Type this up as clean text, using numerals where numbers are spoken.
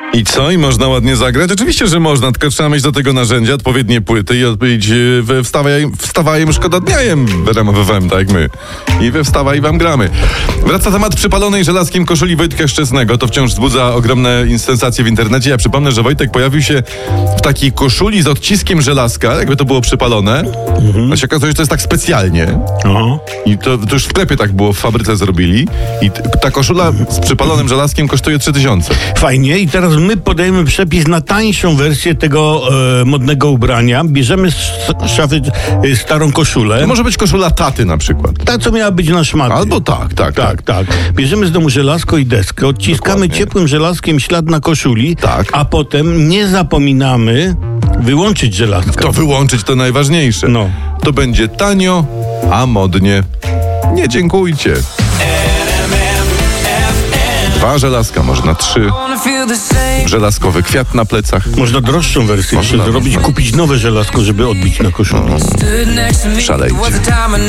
I co? I można ładnie zagrać? Oczywiście, że można, tylko trzeba mieć do tego narzędzia, odpowiednie płyty i odpowiedzieć wstawaj im szkoda dniajem w RMF FM, tak jak my. I we wstawaj i wam gramy. Wraca temat przypalonej żelazkiem koszuli Wojtka Szczesnego. To wciąż wzbudza ogromne sensacje w internecie. Ja przypomnę, że Wojtek pojawił się w takiej koszuli z odciskiem żelazka, jakby to było przypalone. A się okazuje, że to jest tak specjalnie. I to już w sklepie tak było, w fabryce zrobili. I ta koszula z przypalonym żelazkiem kosztuje 3000. Fajnie. I teraz my podajemy przepis na tańszą wersję tego modnego ubrania. Bierzemy z szafy starą koszulę. To może być koszula taty na przykład. Ta, co miała być na szmaty. Albo tak. Bierzemy z domu żelazko i deskę, odciskamy Dokładnie. ciepłym żelazkiem ślad na koszuli, Tak. a potem nie zapominamy wyłączyć żelazka. To wyłączyć to najważniejsze. No. To będzie tanio, a modnie. Nie dziękujcie. 2 żelazka, można 3. Żelazkowy kwiat na plecach. Można droższą wersję jeszcze zrobić, kupić nowe żelazko, żeby odbić na koszuli. Szalejcie.